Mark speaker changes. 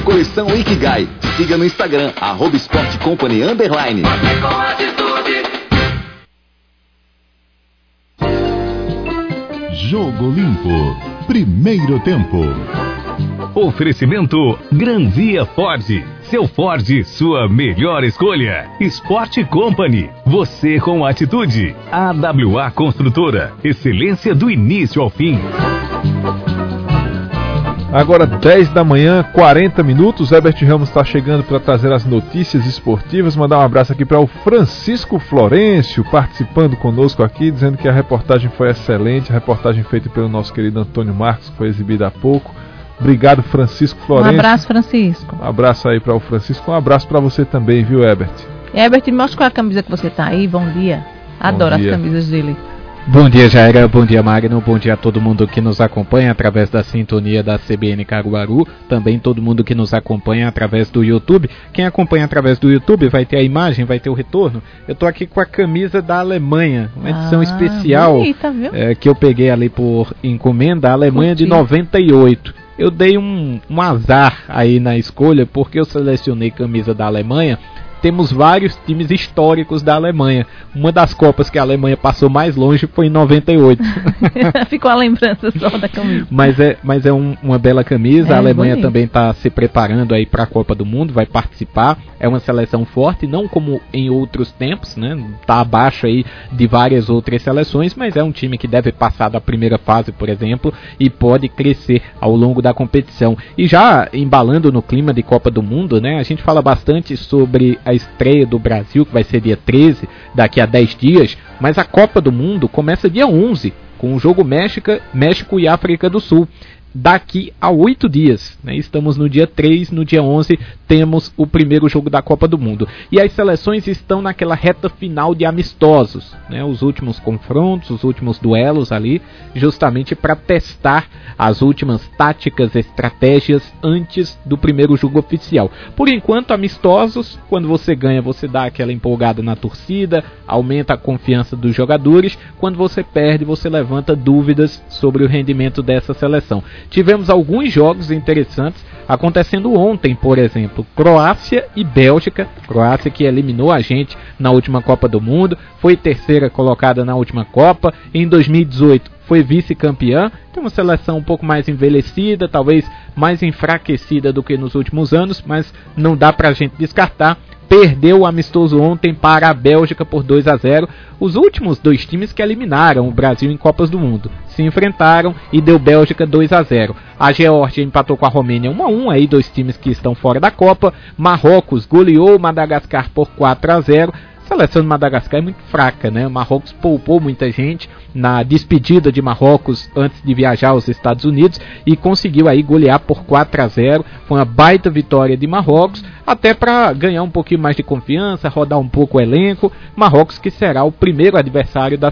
Speaker 1: Coleção Ikigai. Siga no Instagram, @sportcompany_.
Speaker 2: Jogo Limpo. Primeiro tempo.
Speaker 3: Oferecimento Gran Via Ford. Seu Ford, sua melhor escolha. Sport Company. Você com atitude. AWA Construtora. Excelência do início ao fim.
Speaker 4: Agora 10 da manhã, 40 minutos. Herbert Ramos está chegando para trazer as notícias esportivas. Mandar um abraço aqui para o Francisco Florencio, participando conosco aqui, dizendo que a reportagem foi excelente. A reportagem feita pelo nosso querido Antônio Marcos, que foi exibida há pouco. Obrigado, Francisco Florencio.
Speaker 5: Um abraço, Francisco.
Speaker 4: Um abraço aí para o Francisco. Um abraço para você também, viu, Herbert?
Speaker 5: Herbert, mostra qual é a camisa que você tá aí. Bom dia. Adoro as camisas dele.
Speaker 6: Bom dia, Jaira. Bom dia, Magno. Bom dia a todo mundo que nos acompanha através da sintonia da CBN Caruaru. Também todo mundo que nos acompanha através do YouTube. Quem acompanha através do YouTube vai ter a imagem, vai ter o retorno. Eu tô aqui com a camisa da Alemanha, uma edição especial
Speaker 5: bonita, viu?
Speaker 6: Que eu peguei ali por encomenda, a Alemanha de 98. Eu dei um azar aí na escolha, porque eu selecionei camisa da Alemanha. Temos vários times históricos da Alemanha. Uma das Copas que a Alemanha passou mais longe foi em 98.
Speaker 5: Ficou a lembrança só da camisa.
Speaker 6: Mas é uma bela camisa. A Alemanha
Speaker 5: bonito.
Speaker 6: também está se preparando aí para a Copa do Mundo, vai participar. É uma seleção forte, não como em outros tempos, né? Está abaixo aí de várias outras seleções, mas é um time que deve passar da primeira fase, por exemplo, e pode crescer ao longo da competição. E já embalando no clima de Copa do Mundo, né? A gente fala bastante sobre a estreia do Brasil, que vai ser dia 13, daqui a 10 dias, mas a Copa do Mundo começa dia 11, com o jogo México e África do Sul. Daqui a 8 dias, né? Estamos no dia 3, no dia 11 temos o primeiro jogo da Copa do Mundo. E as seleções estão naquela reta final de amistosos, né? Os últimos confrontos, os últimos duelos ali, justamente para testar as últimas táticas, estratégias antes do primeiro jogo oficial. Por enquanto, amistosos, quando você ganha, você dá aquela empolgada na torcida, aumenta a confiança dos jogadores. Quando você perde, você levanta dúvidas sobre o rendimento dessa seleção. Tivemos alguns jogos interessantes acontecendo ontem, por exemplo, Croácia e Bélgica. Croácia que eliminou a gente na última Copa do Mundo, foi terceira colocada na última Copa, em 2018 foi vice-campeã. Tem uma seleção um pouco mais envelhecida, talvez mais enfraquecida do que nos últimos anos, mas não dá pra gente descartar. Perdeu o amistoso ontem para a Bélgica por 2-0. Os últimos dois times que eliminaram o Brasil em Copas do Mundo se enfrentaram e deu Bélgica 2-0. A Geórgia empatou com a Romênia 1-1, aí dois times que estão fora da Copa. Marrocos goleou Madagascar por 4-0. A seleção de Madagascar é muito fraca, né? Marrocos poupou muita gente na despedida de Marrocos antes de viajar aos Estados Unidos e conseguiu aí golear por 4-0. Foi uma baita vitória de Marrocos, até para ganhar um pouquinho mais de confiança, rodar um pouco o elenco. Marrocos que será o primeiro adversário da